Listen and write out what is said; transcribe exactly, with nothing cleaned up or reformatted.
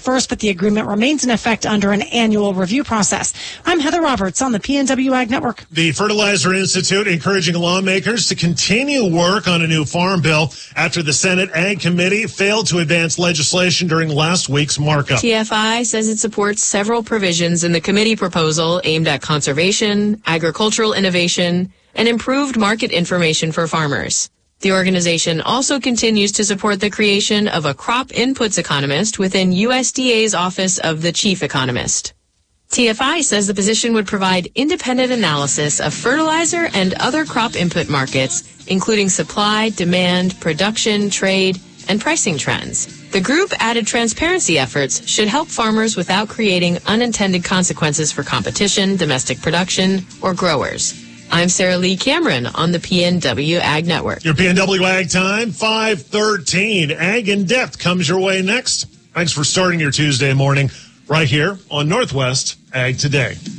first, but the agreement remains in effect under an annual review process. I'm Heather Roberts on the P N W Ag Network. The Fertilizer Institute encouraging lawmakers to continue work on a new farm bill after the Senate Ag Committee failed to advance legislation during last week's markup. T F I says it supports several provisions in the committee proposal aimed at conservation, agricultural innovation, and improved market information for farmers. The organization also continues to support the creation of a crop inputs economist within U S D A's Office of the Chief Economist. T F I says the position would provide independent analysis of fertilizer and other crop input markets, including supply, demand, production, trade, and pricing trends. The group added transparency efforts should help farmers without creating unintended consequences for competition, domestic production, or growers. I'm Sarah Lee Cameron on the P N W Ag Network. Your P N W Ag time, five thirteen. Ag in Depth comes your way next. Thanks for starting your Tuesday morning right here on Northwest Ag Today.